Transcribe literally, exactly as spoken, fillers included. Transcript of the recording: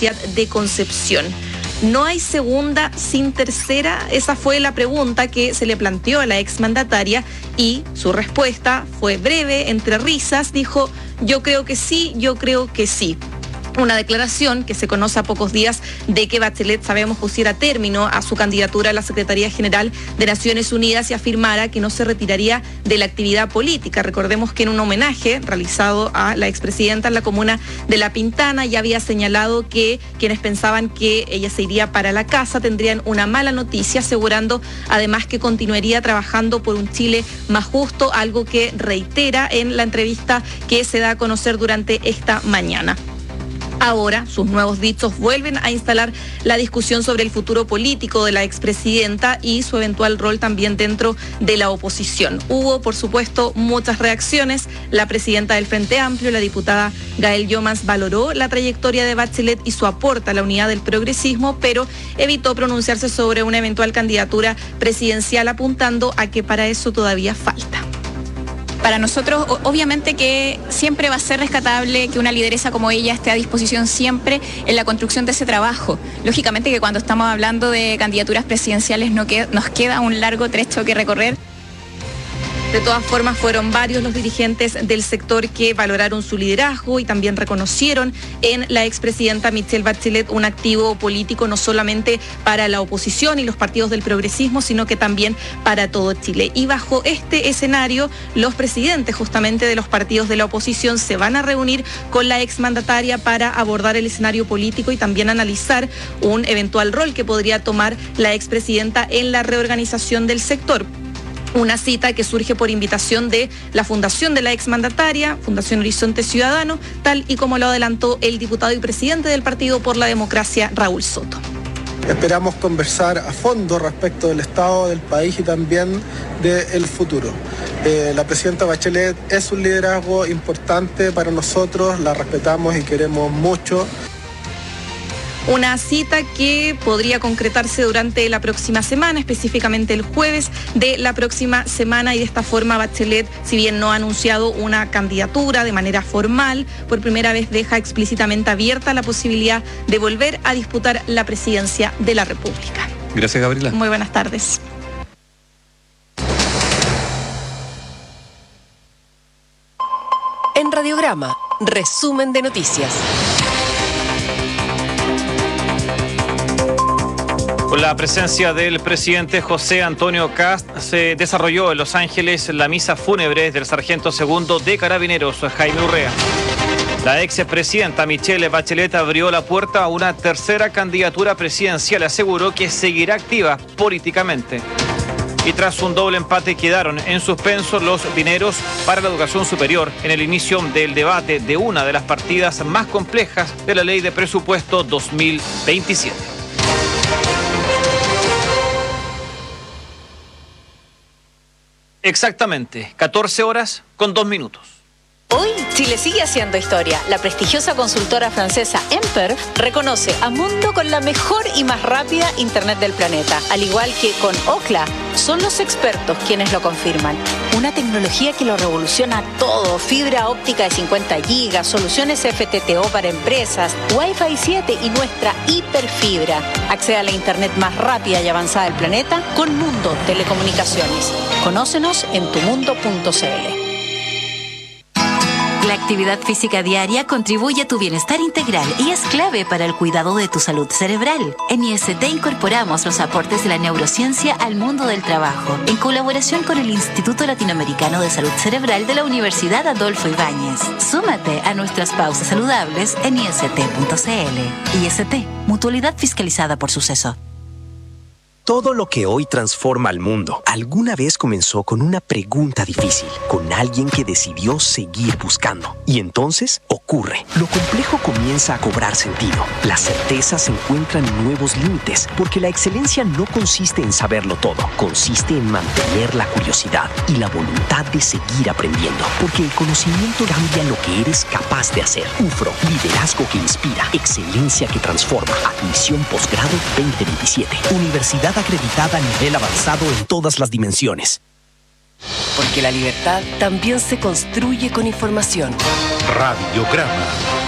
Universidad de Concepción. ¿No hay segunda sin tercera? Esa fue la pregunta que se le planteó a la exmandataria y su respuesta fue breve, entre risas, dijo: yo creo que sí, yo creo que sí. Una declaración que se conoce a pocos días de que Bachelet, sabemos, pusiera término a su candidatura a la Secretaría General de Naciones Unidas y afirmara que no se retiraría de la actividad política. Recordemos que en un homenaje realizado a la expresidenta en la comuna de La Pintana ya había señalado que quienes pensaban que ella se iría para la casa tendrían una mala noticia, asegurando además que continuaría trabajando por un Chile más justo, algo que reitera en la entrevista que se da a conocer durante esta mañana. Ahora, sus nuevos dichos vuelven a instalar la discusión sobre el futuro político de la expresidenta y su eventual rol también dentro de la oposición. Hubo, por supuesto, muchas reacciones. La presidenta del Frente Amplio, la diputada Gael Llomas, valoró la trayectoria de Bachelet y su aporte a la unidad del progresismo, pero evitó pronunciarse sobre una eventual candidatura presidencial, apuntando a que para eso todavía falta. Para nosotros, obviamente que siempre va a ser rescatable que una lideresa como ella esté a disposición siempre en la construcción de ese trabajo. Lógicamente que cuando estamos hablando de candidaturas presidenciales no queda, nos queda un largo trecho que recorrer. De todas formas, fueron varios los dirigentes del sector que valoraron su liderazgo y también reconocieron en la expresidenta Michelle Bachelet un activo político no solamente para la oposición y los partidos del progresismo, sino que también para todo Chile. Y bajo este escenario, los presidentes justamente de los partidos de la oposición se van a reunir con la exmandataria para abordar el escenario político y también analizar un eventual rol que podría tomar la expresidenta en la reorganización del sector. Una cita que surge por invitación de la fundación de la exmandataria, Fundación Horizonte Ciudadano, tal y como lo adelantó el diputado y presidente del Partido por la Democracia, Raúl Soto. Esperamos conversar a fondo respecto del estado del país y también del futuro. Eh, la presidenta Bachelet es un liderazgo importante para nosotros, la respetamos y queremos mucho. Una cita que podría concretarse durante la próxima semana, específicamente el jueves de la próxima semana, y de esta forma Bachelet, si bien no ha anunciado una candidatura de manera formal, por primera vez deja explícitamente abierta la posibilidad de volver a disputar la presidencia de la República. Gracias, Gabriela. Muy buenas tardes. En Radiograma, resumen de noticias. Con la presencia del presidente José Antonio Kast, se desarrolló en Los Ángeles la misa fúnebre del sargento segundo de Carabineros, Jaime Urrea. La expresidenta Michelle Bachelet abrió la puerta a una tercera candidatura presidencial. Aseguró que seguirá activa políticamente. Y tras un doble empate quedaron en suspenso los dineros para la educación superior en el inicio del debate de una de las partidas más complejas de la Ley de Presupuesto dos mil veintisiete. Exactamente, catorce horas con dos minutos. Hoy, Chile sigue haciendo historia. La prestigiosa consultora francesa Emper reconoce a Mundo con la mejor y más rápida Internet del planeta. Al igual que con Ookla, son los expertos quienes lo confirman. Una tecnología que lo revoluciona todo. Fibra óptica de cincuenta gigas, soluciones F T T O para empresas, Wi-Fi siete y nuestra hiperfibra. Accede a la Internet más rápida y avanzada del planeta con Mundo Telecomunicaciones. Conócenos en tu mundo punto c l. La actividad física diaria contribuye a tu bienestar integral y es clave para el cuidado de tu salud cerebral. En I S T incorporamos los aportes de la neurociencia al mundo del trabajo, en colaboración con el Instituto Latinoamericano de Salud Cerebral de la Universidad Adolfo Ibáñez. Súmate a nuestras pausas saludables en i s t punto c l. I S T, mutualidad fiscalizada por Suceso. Todo lo que hoy transforma al mundo alguna vez comenzó con una pregunta difícil, con alguien que decidió seguir buscando. Y entonces ocurre. Lo complejo comienza a cobrar sentido. Las certezas encuentran nuevos límites, porque la excelencia no consiste en saberlo todo. Consiste en mantener la curiosidad y la voluntad de seguir aprendiendo, porque el conocimiento cambia lo que eres capaz de hacer. U F R O, liderazgo que inspira, excelencia que transforma. Admisión posgrado veinte veintisiete. Universidad acreditada a nivel avanzado en todas las dimensiones. Porque la libertad también se construye con información. Radiograma.